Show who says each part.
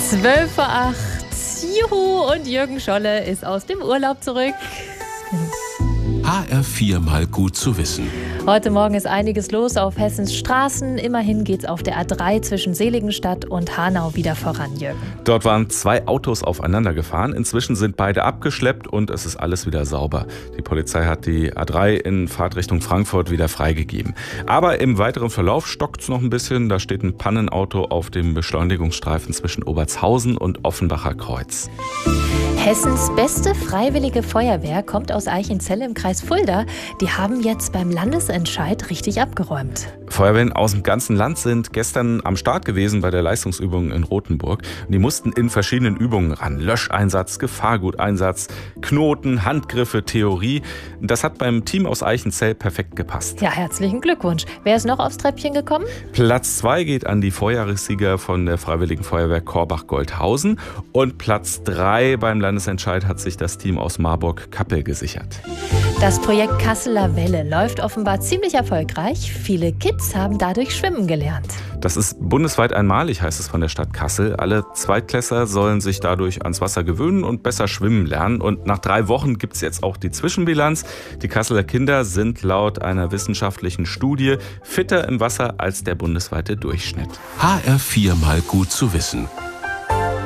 Speaker 1: 12 vor 8. Juhu, und Jürgen Scholle ist aus dem Urlaub zurück.
Speaker 2: HR4 mal gut zu wissen.
Speaker 1: Heute Morgen ist einiges los auf Hessens Straßen. Immerhin geht's auf der A3 zwischen Seligenstadt und Hanau wieder voran, Jürgen.
Speaker 3: Dort waren 2 Autos aufeinander gefahren. Inzwischen sind beide abgeschleppt und es ist alles wieder sauber. Die Polizei hat die A3 in Fahrtrichtung Frankfurt wieder freigegeben. Aber im weiteren Verlauf stockt's noch ein bisschen. Da steht ein Pannenauto auf dem Beschleunigungsstreifen zwischen Obertshausen und Offenbacher Kreuz.
Speaker 1: Hessens beste freiwillige Feuerwehr kommt aus Eichenzell im Kreis Fulda. Die haben jetzt beim Landesentscheid richtig abgeräumt.
Speaker 3: Feuerwehren aus dem ganzen Land sind gestern am Start gewesen bei der Leistungsübung in Rothenburg. Die mussten in verschiedenen Übungen ran. Löscheinsatz, Gefahrguteinsatz, Knoten, Handgriffe, Theorie. Das hat beim Team aus Eichenzell perfekt gepasst.
Speaker 1: Ja, herzlichen Glückwunsch. Wer ist noch aufs Treppchen gekommen?
Speaker 3: Platz 2 geht an die Vorjahressieger von der Freiwilligen Feuerwehr Korbach-Goldhausen. Und Platz 3 beim Landesentscheid hat sich das Team aus Marburg-Kappel gesichert.
Speaker 1: Das Projekt Kasseler Welle läuft offenbar ziemlich erfolgreich. Viele Kids haben dadurch schwimmen gelernt.
Speaker 3: Das ist bundesweit einmalig, heißt es von der Stadt Kassel. Alle Zweitklässler sollen sich dadurch ans Wasser gewöhnen und besser schwimmen lernen. Und nach 3 Wochen gibt es jetzt auch die Zwischenbilanz. Die Kasseler Kinder sind laut einer wissenschaftlichen Studie fitter im Wasser als der bundesweite Durchschnitt.
Speaker 2: HR4 mal gut zu wissen.